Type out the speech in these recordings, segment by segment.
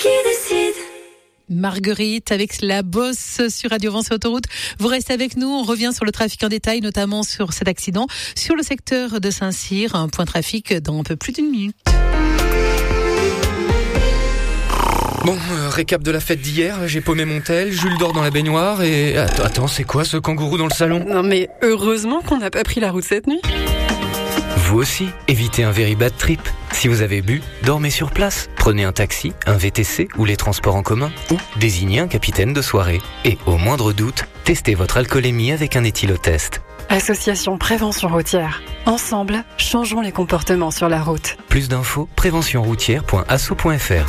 qui décide. Marguerite avec la bosse sur Radio Vence et Autoroute. Vous restez avec nous, on revient sur le trafic en détail, notamment sur cet accident sur le secteur de Saint-Cyr. Un point trafic dans un peu plus d'une minute. Bon, récap de la fête d'hier, j'ai paumé mon tel, Jules dort dans la baignoire et... Attends, c'est quoi ce kangourou dans le salon ? Non mais heureusement qu'on n'a pas pris la route cette nuit. Vous aussi, évitez un very bad trip. Si vous avez bu, dormez sur place. Prenez un taxi, un VTC ou les transports en commun. Ou désignez un capitaine de soirée. Et au moindre doute, testez votre alcoolémie avec un éthylotest. Association Prévention Routière. Ensemble, changeons les comportements sur la route. Plus d'infos, préventionroutière.asso.fr.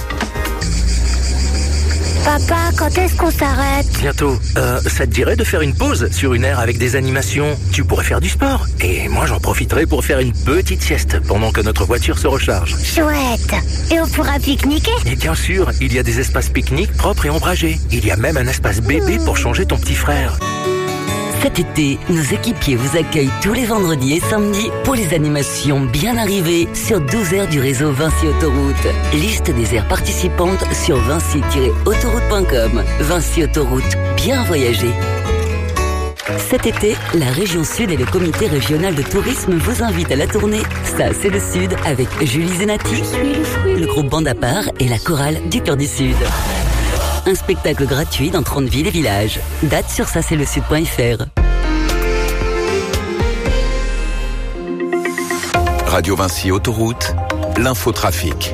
Papa, quand est-ce qu'on s'arrête ? Bientôt. Ça te dirait de faire une pause sur une aire avec des animations ? Tu pourrais faire du sport. Et moi, j'en profiterai pour faire une petite sieste pendant que notre voiture se recharge. Chouette. Et on pourra pique-niquer ? Et bien sûr, il y a des espaces pique-nique propres et ombragés. Il y a même un espace bébé pour changer ton petit frère. Cet été, nos équipiers vous accueillent tous les vendredis et samedis pour les animations bien arrivées sur 12 aires du réseau Vinci Autoroute. Liste des aires participantes sur vinci-autoroute.com. Vinci Autoroute, bien voyager. Cet été, la région Sud et le comité régional de tourisme vous invitent à la tournée Ça c'est le Sud avec Julie Zenati, le groupe Bande à part et la chorale du Cœur du Sud. Un spectacle gratuit dans 30 villes et villages. Date sur ça-c'est-le-sud.fr. Radio Vinci Autoroute, l'infotrafic.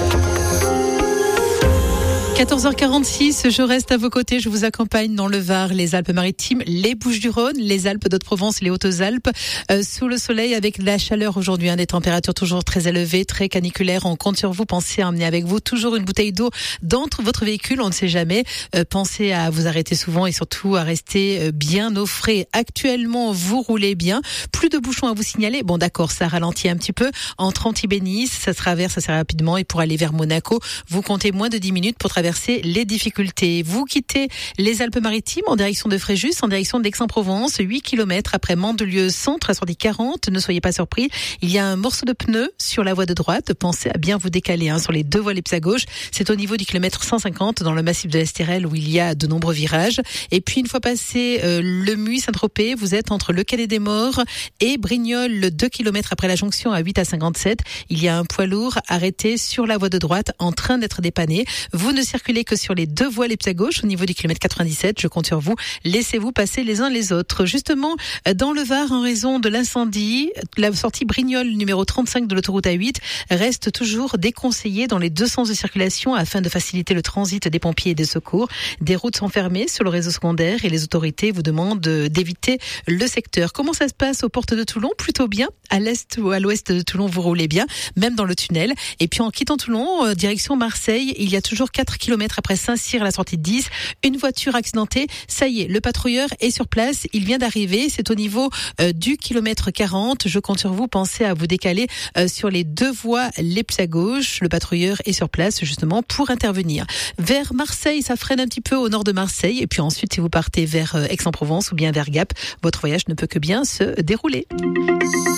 14h46, je reste à vos côtés, je vous accompagne dans le Var, les Alpes-Maritimes, les Bouches-du-Rhône, les Alpes d'Haute-Provence, les Hautes-Alpes, sous le soleil avec la chaleur aujourd'hui, des températures toujours très élevées, très caniculaires. On compte sur vous, pensez à emmener avec vous toujours une bouteille d'eau dans votre véhicule, on ne sait jamais. Pensez à vous arrêter souvent et surtout à rester bien au frais. Actuellement, vous roulez bien, plus de bouchons à vous signaler. Bon d'accord, ça ralentit un petit peu. Entre Antibes-Nice, ça se traverse assez rapidement et pour aller vers Monaco, vous comptez moins de 10 minutes pour traverser les difficultés. Vous quittez les Alpes-Maritimes en direction de Fréjus, en direction d'Aix-en-Provence, 8 km après Mandelieu centre, à sortie 40. Ne soyez pas surpris, il y a un morceau de pneu sur la voie de droite. Pensez à bien vous décaler sur les deux voies les plus à gauche. C'est au niveau du kilomètre 150 dans le massif de l'Estérel où il y a de nombreux virages. Et puis une fois passé le Muy, Saint-Tropez, vous êtes entre le Calais des Morts et Brignoles, 2 km après la jonction à 8 à 57. Il y a un poids lourd arrêté sur la voie de droite en train d'être dépanné. Vous ne circulez que sur les deux voies les plus à gauche au niveau du kilomètre 97. Je compte sur vous. Laissez-vous passer les uns les autres. Justement, dans le Var, en raison de l'incendie, la sortie Brignoles numéro 35 de l'autoroute A8 reste toujours déconseillée dans les deux sens de circulation afin de faciliter le transit des pompiers et des secours. Des routes sont fermées sur le réseau secondaire et les autorités vous demandent d'éviter le secteur. Comment ça se passe aux portes de Toulon ? Plutôt bien. À l'est ou à l'ouest de Toulon, vous roulez bien, même dans le tunnel. Et puis en quittant Toulon, direction Marseille, il y a toujours 4 km après Saint-Cyr à la sortie de 10, une voiture accidentée. Ça y est, le patrouilleur est sur place, il vient d'arriver, c'est au niveau du kilomètre 40. Je compte sur vous, pensez à vous décaler sur les deux voies les plus à gauche. Le patrouilleur est sur place justement pour intervenir. Vers Marseille, ça freine un petit peu au nord de Marseille. Et puis ensuite, si vous partez vers Aix-en-Provence ou bien vers Gap, votre voyage ne peut que bien se dérouler.